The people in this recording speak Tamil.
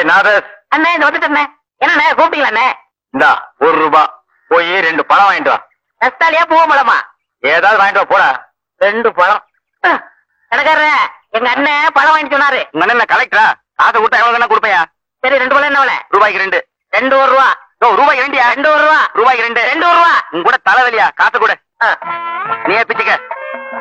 நாதஸ், அண்ணே இந்த வந்துட்டே. என்ன கூப்பிட்டீங்களா அண்ணே? இந்தா 1 ரூபா. போய் 2 பழம் வாங்கிட்டு வா. ரஸ்தாலியா பூவ பழமா? ஏதாவது வாங்கிட்டு வா போடா. 2 பழம். கடைக்காரரே, எங்க அண்ணன் பழம் வாங்கிட்டு சொன்னாரு. உங்க அண்ணன் கலெக்டரா? காசை கொடுத்தா எவ்வளவு கொடுப்பையா? சரி 2 பழம் என்ன விலை? ரூபாய்க்கு 2. 2 1 ரூபா. ரூபாய்க்கு 2யா? 2 1 ரூபா. ரூபாய்க்கு 2. 2 1 ரூபா. உங்க கூட தலைவலியா? காசு கூட. நீயே பிச்சுக்க.